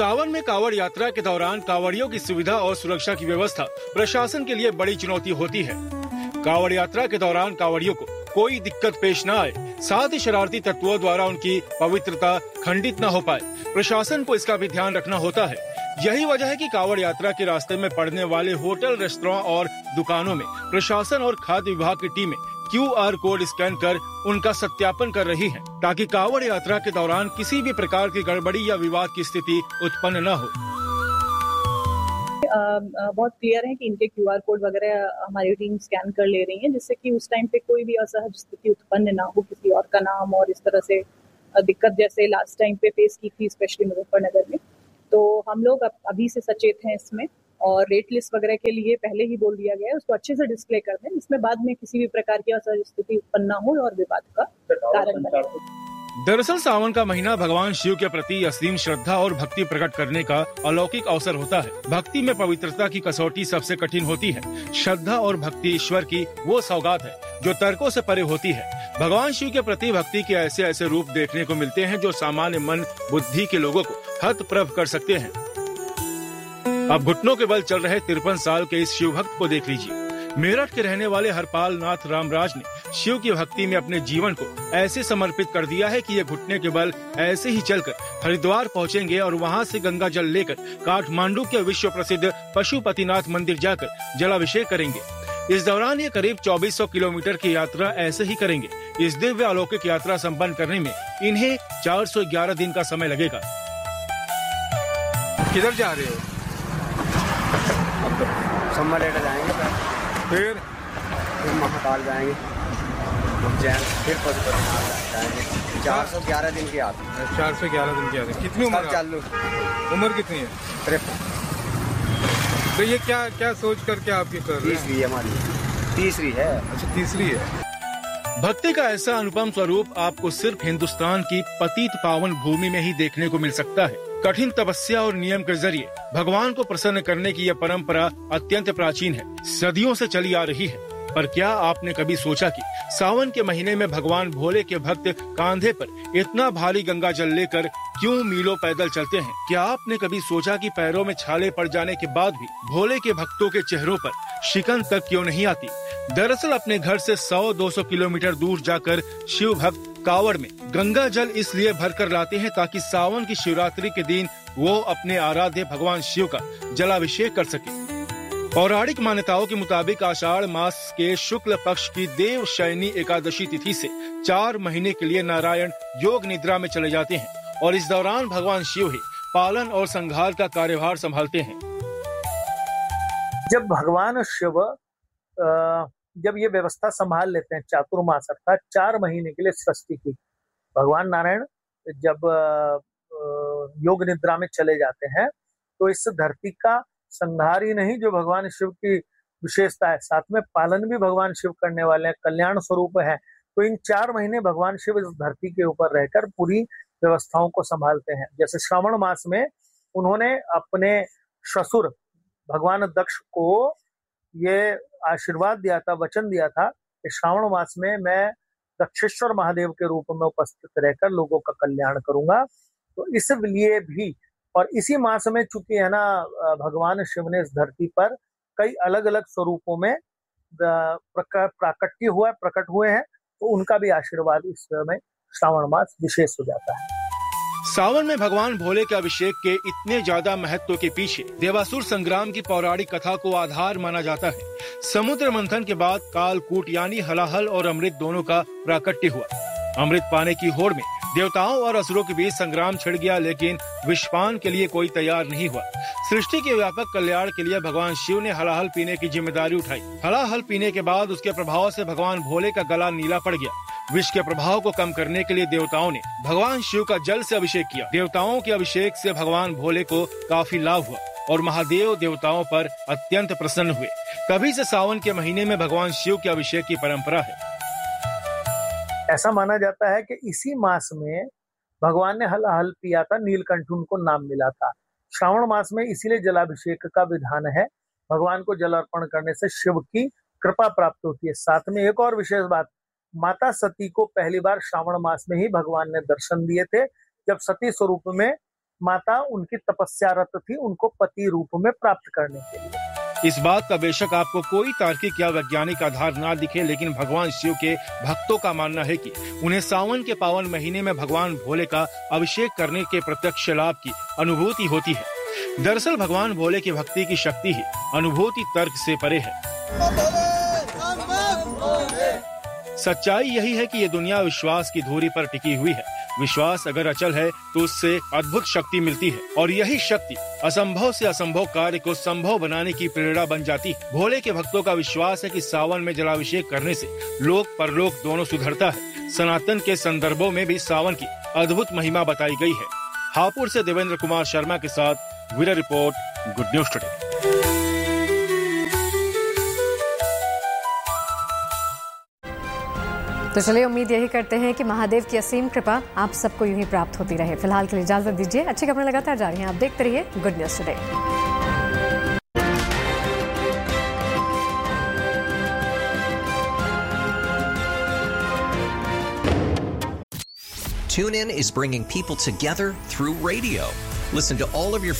सावन में कांवड़ यात्रा के दौरान कांवड़ियों की सुविधा और सुरक्षा की व्यवस्था प्रशासन के लिए बड़ी चुनौती होती है। कांवड़ यात्रा के दौरान कांवड़ियों को कोई दिक्कत पेश न आए, साथ ही शरारती तत्वों द्वारा उनकी पवित्रता खंडित न हो पाए, प्रशासन को इसका भी ध्यान रखना होता है। यही वजह है कि कांवड़ यात्रा के रास्ते में पड़ने वाले होटल, रेस्तरां और दुकानों में प्रशासन और खाद्य विभाग की टीमें QR कोड स्कैन कर उनका सत्यापन कर रही हैं, ताकि कांवड़ यात्रा के दौरान किसी भी प्रकार की गड़बड़ी या विवाद की स्थिति उत्पन्न न हो। बहुत क्लियर है कि इनके QR कोड वगैरह हमारी टीम स्कैन कर ले रही है, जिससे कि उस टाइम पे कोई भी असहज स्थिति उत्पन्न ना हो, किसी और का नाम और इस तरह से दिक्कत जैसे लास्ट टाइम पे फेस की थी, स्पेशली मुजफ्फरनगर में। तो हम लोग अभी से सचेत हैं इसमें, और रेट लिस्ट वगैरह के लिए पहले ही बोल दिया गया है, उसको अच्छे से डिस्प्ले कर दें, इसमें बाद में किसी भी प्रकार की असहज स्थिति उत्पन्न ना हो और विवाद का कारण बने। दरअसल सावन का महीना भगवान शिव के प्रति असीम श्रद्धा और भक्ति प्रकट करने का अलौकिक अवसर होता है। भक्ति में पवित्रता की कसौटी सबसे कठिन होती है। श्रद्धा और भक्ति ईश्वर की वो सौगात है जो तर्कों से परे होती है। भगवान शिव के प्रति भक्ति के ऐसे ऐसे रूप देखने को मिलते हैं जो सामान्य मन बुद्धि के लोगों को हतप्रभ कर सकते हैं। अब घुटनों के बल चल रहे 53 साल के इस शिव भक्त को देख लीजिए। मेरठ के रहने वाले हरपाल नाथ रामराज ने शिव की भक्ति में अपने जीवन को ऐसे समर्पित कर दिया है कि ये घुटने के बल ऐसे ही चलकर हरिद्वार पहुंचेंगे और वहां से गंगा जल लेकर काठमांडू के विश्व प्रसिद्ध पशुपतिनाथ मंदिर जाकर जलाभिषेक करेंगे। इस दौरान ये करीब 2400 किलोमीटर की यात्रा ऐसे ही करेंगे। इस दिव्य अलौकिक यात्रा संपन्न करने में इन्हें 411 दिन का समय लगेगा। किधर जा रहे हो? सोमवार जाएंगे, फिर महाकाल जाएंगे, उज्जैन, फिर पशुपतिनाथ जाएंगे। 411 दिन की यात्रा। 411 दिन की यात्रा। कितनी उम्र चालू? उम्र कितनी है? 53। तो ये क्या सोच करके आप ये कर रहे हैं? तीसरी है हमारी। तीसरी है। अच्छा, तीसरी है। भक्ति का ऐसा अनुपम स्वरूप आपको सिर्फ हिंदुस्तान की पतित पावन भूमि में ही देखने को मिल सकता है। कठिन तपस्या और नियम के जरिए भगवान को प्रसन्न करने की यह परंपरा अत्यंत प्राचीन है, सदियों से चली आ रही है। पर क्या आपने कभी सोचा कि सावन के महीने में भगवान भोले के भक्त कांधे पर इतना भारी गंगा जल लेकर क्यों मीलों पैदल चलते हैं? क्या आपने कभी सोचा कि पैरों में छाले पड़ जाने के बाद भी भोले के भक्तों के चेहरों पर शिकन तक क्यों नहीं आती? दरअसल अपने घर से 100-200 किलोमीटर दूर जाकर शिव भक्त कांवड़ में गंगा जल इसलिए भरकर लाते हैं ताकि सावन की शिवरात्रि के दिन वो अपने आराध्य भगवान शिव का जलाभिषेक कर सके। पौराणिक मान्यताओं के मुताबिक आषाढ़ मास के शुक्ल पक्ष की देव शयनी एकादशी तिथि से 4 महीने के लिए नारायण योग निद्रा में चले जाते हैं और इस दौरान भगवान शिव ही पालन और संहार का कार्यभार संभालते हैं। जब भगवान शिव जब ये व्यवस्था संभाल लेते हैं, चातुर्मास अर्थात 4 महीने के लिए सृष्टि की, भगवान नारायण जब योग निद्रा में चले जाते हैं तो इस धरती का संहार ही नहीं जो भगवान शिव की विशेषता है, साथ में पालन भी भगवान शिव करने वाले हैं, कल्याण स्वरूप है। तो इन 4 महीने भगवान शिव इस धरती के ऊपर रहकर पूरी व्यवस्थाओं को संभालते हैं। जैसे श्रावण मास में उन्होंने अपने ससुर भगवान दक्ष को ये आशीर्वाद दिया था, वचन दिया था कि श्रावण मास में मैं दक्षेश्वर महादेव के रूप में उपस्थित रहकर लोगों का कल्याण करूंगा। तो इसलिए भी, और इसी मास में चूंकि है ना भगवान शिव ने इस धरती पर कई अलग अलग स्वरूपों में प्रकट हुए हैं, तो उनका भी आशीर्वाद इस समय श्रावण मास विशेष हो जाता है। सावन में भगवान भोले के अभिषेक के इतने ज्यादा महत्व के पीछे देवासुर संग्राम की पौराणिक कथा को आधार माना जाता है। समुद्र मंथन के बाद कालकूट यानी हलाहल और अमृत दोनों का प्राकट्य हुआ। अमृत पाने की होड़ में देवताओं और असुरों के बीच संग्राम छिड़ गया, लेकिन विषपान के लिए कोई तैयार नहीं हुआ। सृष्टि के व्यापक कल्याण के लिए भगवान शिव ने हलाहल पीने की जिम्मेदारी उठाई। हलाहल पीने के बाद उसके प्रभाव से भगवान भोले का गला नीला पड़ गया। विष के प्रभाव को कम करने के लिए देवताओं ने भगवान शिव का जल से अभिषेक किया। देवताओं के अभिषेक से भगवान भोले को काफी लाभ हुआ और महादेव देवताओं पर अत्यंत प्रसन्न हुए। तभी से सावन के महीने में भगवान शिव के अभिषेक की परंपरा है। ऐसा माना जाता है कि इसी मास में भगवान ने हलाहल पिया था, नीलकंठ उनको नाम मिला था। श्रावण मास में इसीलिए जलाभिषेक का विधान है। भगवान को जल अर्पण करने से शिव की कृपा प्राप्त होती है। साथ में एक और विशेष बात, माता सती को पहली बार श्रावण मास में ही भगवान ने दर्शन दिए थे, जब सती स्वरूप में माता उनकी तपस्यारत थी उनको पति रूप में प्राप्त करने के लिए। इस बात का बेशक आपको कोई तार्किक या वैज्ञानिक आधार ना दिखे, लेकिन भगवान शिव के भक्तों का मानना है कि उन्हें सावन के पावन महीने में भगवान भोले का अभिषेक करने के प्रत्यक्ष लाभ की अनुभूति होती है। दरअसल भगवान भोले की भक्ति की शक्ति ही अनुभूति तर्क से परे है। सच्चाई यही है कि ये दुनिया विश्वास की धुरी पर टिकी हुई है। विश्वास अगर अचल है तो उससे अद्भुत शक्ति मिलती है और यही शक्ति असंभव से असंभव कार्य को संभव बनाने की प्रेरणा बन जाती है। भोले के भक्तों का विश्वास है कि सावन में जलाभिषेक करने से लोक परलोक दोनों सुधरता है। सनातन के संदर्भों में भी सावन की अद्भुत महिमा बताई गई है। हापुड़ से देवेंद्र कुमार शर्मा के साथ bureau report, good news today. तो चलिए उम्मीद यही करते हैं कि महादेव की असीम कृपा आप सबको यूं ही प्राप्त होती रहे। फिलहाल के लिए इजाजत दीजिए। अच्छी खबरें लगातार जारी हैं, आप देखते रहिए good news today. TuneIn is bringing people together through radio. Listen to all of your